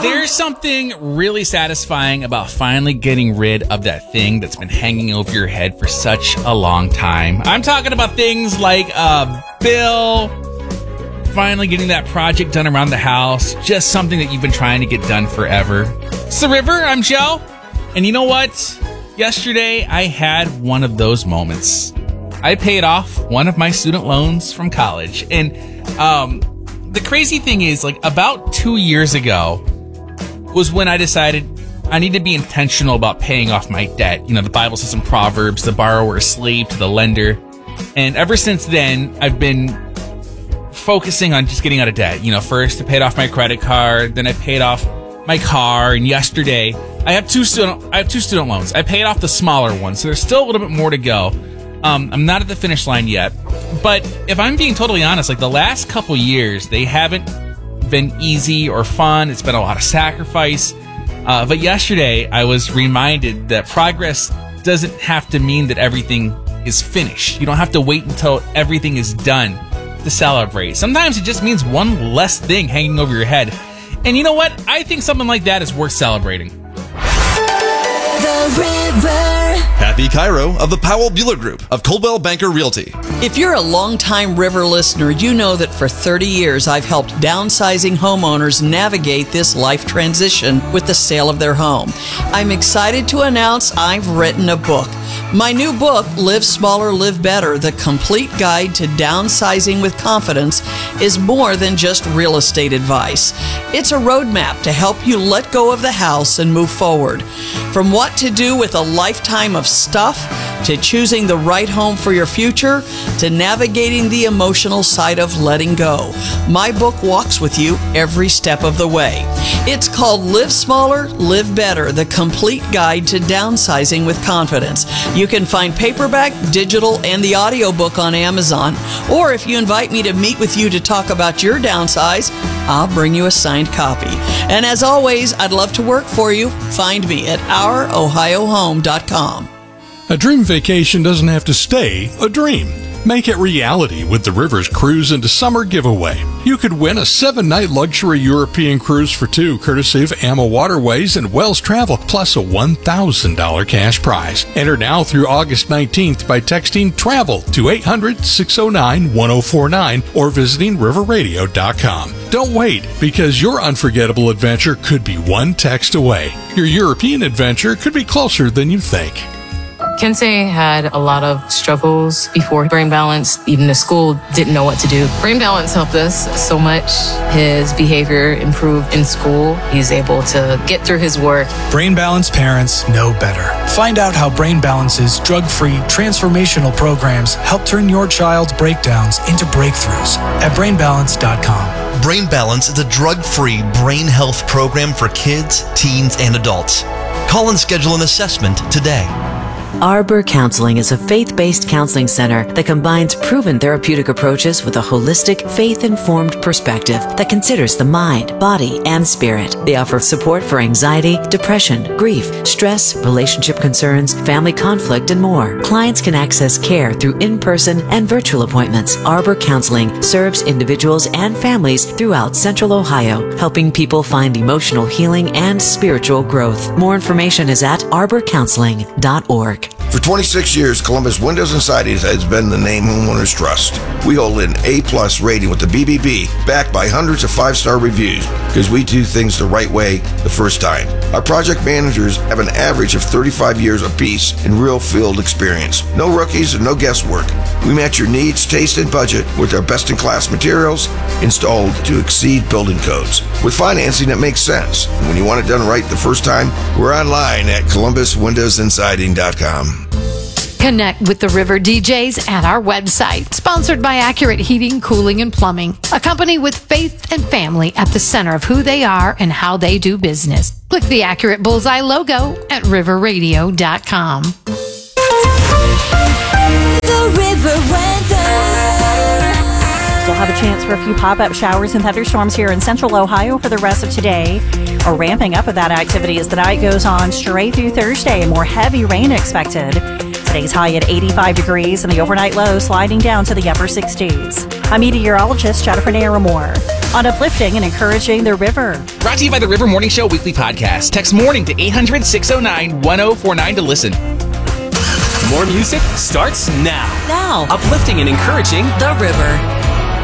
There's something really satisfying about finally getting rid of that thing that's been hanging over your head for such a long time. I'm talking about things like bill, finally getting that project done around the house, just something that you've been trying to get done forever. It's The River, I'm Joe, and you know what? Yesterday, I had one of those moments. I paid off one of my student loans from college, and the crazy thing is, like, about 2 years ago was when I decided I need to be intentional about paying off my debt. You know, the Bible says in Proverbs, the borrower is slave to the lender. And ever since then, I've been focusing on just getting out of debt. You know, first I paid off my credit card, then I paid off my car, and yesterday I have two student loans. I paid off the smaller one, so there's still a little bit more to go. I'm not at the finish line yet, but if I'm being totally honest, like the last couple years, they haven't been easy or fun. It's been a lot of sacrifice. But yesterday, I was reminded that progress doesn't have to mean that everything is finished. You don't have to wait until everything is done to celebrate. Sometimes it just means one less thing hanging over your head. And you know what? I think something like that is worth celebrating. The River. Kathy Cairo of the Powell Bueller Group of Coldwell Banker Realty. If you're a longtime River listener, you know that for 30 years I've helped downsizing homeowners navigate this life transition with the sale of their home. I'm excited to announce I've written a book. My new book, Live Smaller, Live Better, The Complete Guide to Downsizing with Confidence, is more than just real estate advice. It's a roadmap to help you let go of the house and move forward. From what to do with a lifetime of stuff, to choosing the right home for your future, to navigating the emotional side of letting go. My book walks with you every step of the way. It's called Live Smaller, Live Better, The Complete Guide to Downsizing with Confidence. You can find paperback, digital, and the audiobook on Amazon. Or if you invite me to meet with you to talk about your downsize, I'll bring you a signed copy. And as always, I'd love to work for you. Find me at ourohiohome.com. A dream vacation doesn't have to stay a dream. Make it reality with the Rivers Cruise into Summer giveaway. You could win a 7-night luxury European cruise for two, courtesy of AMA Waterways and Wells Travel, plus a $1,000 cash prize. Enter now through August 19th by texting TRAVEL to 800-609-1049 or visiting riverradio.com. Don't wait, because your unforgettable adventure could be one text away. Your European adventure could be closer than you think. Kensei had a lot of struggles before Brain Balance. Even the school didn't know what to do. Brain Balance helped us so much. His behavior improved in school. He's able to get through his work. Brain Balance parents know better. Find out how Brain Balance's drug-free transformational programs help turn your child's breakdowns into breakthroughs at brainbalance.com. Brain Balance is a drug-free brain health program for kids, teens, and adults. Call and schedule an assessment today. Arbor Counseling is a faith-based counseling center that combines proven therapeutic approaches with a holistic, faith-informed perspective that considers the mind, body, and spirit. They offer support for anxiety, depression, grief, stress, relationship concerns, family conflict, and more. Clients can access care through in-person and virtual appointments. Arbor Counseling serves individuals and families throughout Central Ohio, helping people find emotional healing and spiritual growth. More information is at arborcounseling.org. For 26 years, Columbus Windows and Sidings has been the name homeowners trust. We hold an A+ rating with the BBB, backed by hundreds of 5-star reviews, because we do things the right way the first time. Our project managers have an average of 35 years apiece in real field experience. No rookies and no guesswork. We match your needs, taste, and budget with our best-in-class materials installed to exceed building codes. With financing that makes sense. And when you want it done right the first time, we're online at columbuswindowsandsiding.com. Connect with the River DJs at our website. Sponsored by Accurate Heating, Cooling, and Plumbing. A company with faith and family at the center of who they are and how they do business. Click the Accurate Bullseye logo at riverradio.com. The River weather. Still have a chance for a few pop-up showers and thunderstorms here in Central Ohio for the rest of today. A ramping up of that activity as the night goes on straight through Thursday. More heavy rain expected. Today's high at 85 degrees and the overnight low sliding down to the upper 60s. I'm meteorologist Jennifer Naramore on uplifting and encouraging the river. Brought to you by the River Morning Show Weekly Podcast. Text morning to 800-609-1049 to listen. More music starts now. Now. Uplifting and encouraging The river.